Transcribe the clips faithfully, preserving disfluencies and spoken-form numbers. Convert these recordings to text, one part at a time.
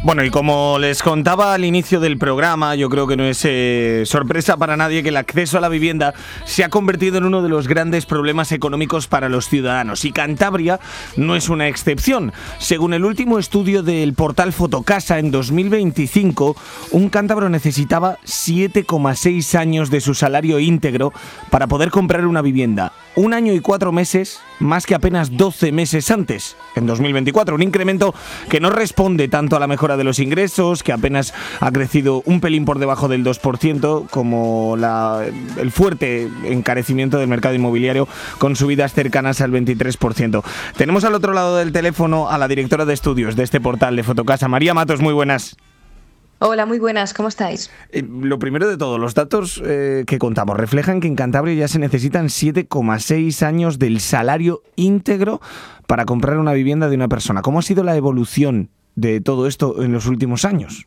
Bueno, y como les contaba al inicio del programa, yo creo que no es eh, sorpresa para nadie que el acceso a la vivienda se ha convertido en uno de los grandes problemas económicos para los ciudadanos. Y Cantabria no es una excepción. Según el último estudio del portal Fotocasa, en dos mil veinticinco, un cántabro necesitaba siete coma seis años de su salario íntegro para poder comprar una vivienda. Un año y cuatro meses, más que apenas doce meses antes, en dos mil veinticuatro. Un incremento que no responde tanto a la mejora de los ingresos, que apenas ha crecido un pelín por debajo del dos por ciento, como la, el fuerte encarecimiento del mercado inmobiliario, con subidas cercanas al veintitrés por ciento. Tenemos al otro lado del teléfono a la directora de estudios de este portal de Fotocasa, María Matos. Muy buenas. Hola, muy buenas, ¿cómo estáis? Eh, lo primero de todo, los datos eh, que contamos reflejan que en Cantabria ya se necesitan siete coma seis años del salario íntegro para comprar una vivienda de una persona. ¿Cómo ha sido la evolución de todo esto en los últimos años?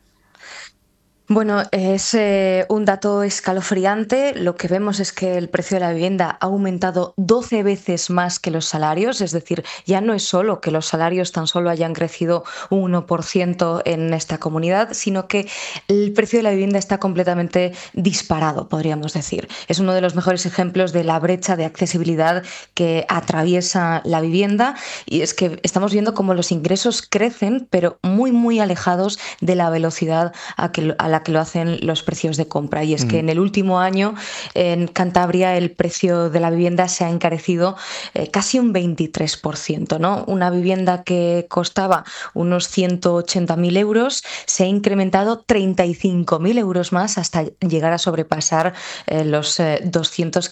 Bueno, es eh, un dato escalofriante. Lo que vemos es que el precio de la vivienda ha aumentado doce veces más que los salarios, es decir, ya no es solo que los salarios tan solo hayan crecido un uno por ciento en esta comunidad, sino que el precio de la vivienda está completamente disparado, podríamos decir. Es uno de los mejores ejemplos de la brecha de accesibilidad que atraviesa la vivienda, y es que estamos viendo cómo los ingresos crecen, pero muy, muy alejados de la velocidad a, que, a la que lo hacen los precios de compra. Y es que en el último año en Cantabria el precio de la vivienda se ha encarecido eh, casi un veintitrés por ciento, ¿no? Una vivienda que costaba unos ciento ochenta mil euros se ha incrementado treinta y cinco mil euros más hasta llegar a sobrepasar eh, los eh, doscientos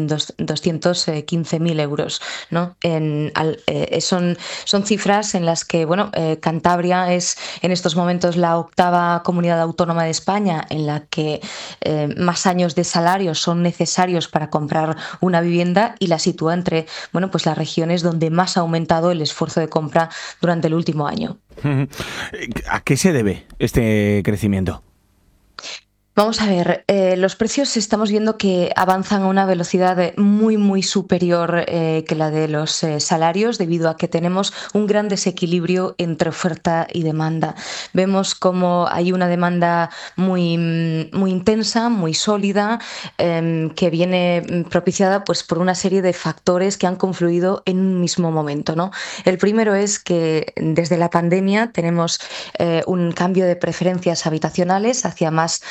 quince mil euros, ¿no? En, al, eh, son, son cifras en las que, bueno, eh, Cantabria es en estos momentos la octava comunidad autónoma de España en la que eh, más años de salario son necesarios para comprar una vivienda, y la sitúa entre, bueno, pues las regiones donde más ha aumentado el esfuerzo de compra durante el último año. ¿A qué se debe este crecimiento? Vamos a ver, eh, los precios estamos viendo que avanzan a una velocidad muy, muy superior eh, que la de los eh, salarios, debido a que tenemos un gran desequilibrio entre oferta y demanda. Vemos como hay una demanda muy, muy intensa, muy sólida, eh, que viene propiciada pues, por una serie de factores que han confluido en un mismo momento, ¿no? El primero es que desde la pandemia tenemos eh, un cambio de preferencias habitacionales hacia más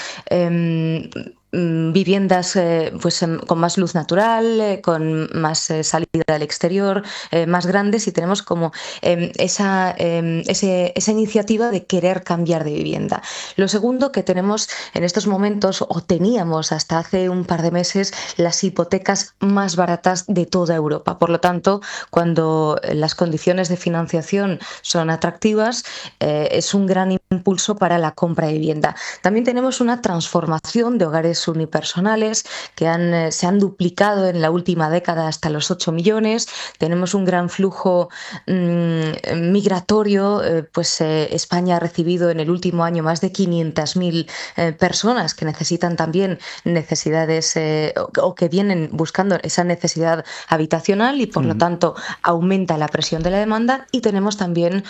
Eh, viviendas eh, pues con más luz natural, eh, con más eh, salida al exterior, eh, más grandes, y tenemos como eh, esa, eh, ese, esa iniciativa de querer cambiar de vivienda. Lo segundo, que tenemos en estos momentos, o teníamos hasta hace un par de meses, las hipotecas más baratas de toda Europa. Por lo tanto, cuando las condiciones de financiación son atractivas, eh, es un gran impulso para la compra de vivienda. También tenemos una transformación de hogares unipersonales que han, eh, se han duplicado en la última década hasta los ocho millones. Tenemos un gran flujo mmm, migratorio, eh, pues eh, España ha recibido en el último año más de quinientas mil eh, personas que necesitan también necesidades eh, o, o que vienen buscando esa necesidad habitacional, y por mm. lo tanto aumenta la presión de la demanda. Y tenemos también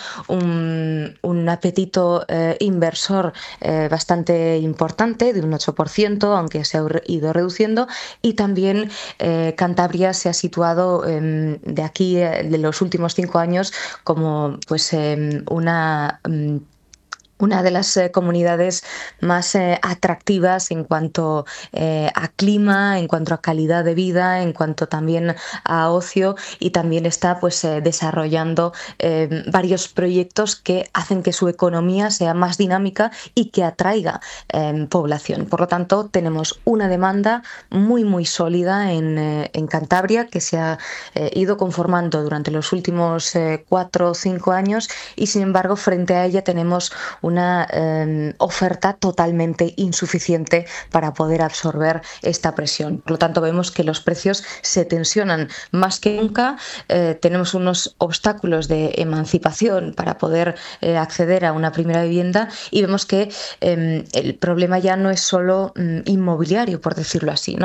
un, un apetito eh, inversor eh, bastante importante, de un ocho por ciento, aunque se ha ido reduciendo, y también eh, Cantabria se ha situado eh, de aquí, eh, de los últimos cinco años, como pues eh, una... Um, una de las eh, comunidades más eh, atractivas en cuanto eh, a clima, en cuanto a calidad de vida, en cuanto también a ocio, y también está pues eh, desarrollando eh, varios proyectos que hacen que su economía sea más dinámica y que atraiga eh, población. Por lo tanto, tenemos una demanda muy muy sólida en, eh, en Cantabria, que se ha eh, ido conformando durante los últimos eh, cuatro o cinco años, y sin embargo frente a ella tenemos una eh, oferta totalmente insuficiente para poder absorber esta presión. Por lo tanto, vemos que los precios se tensionan más que nunca. Eh, tenemos unos obstáculos de emancipación para poder eh, acceder a una primera vivienda, y vemos que eh, el problema ya no es solo mm, inmobiliario, por decirlo así, ¿no?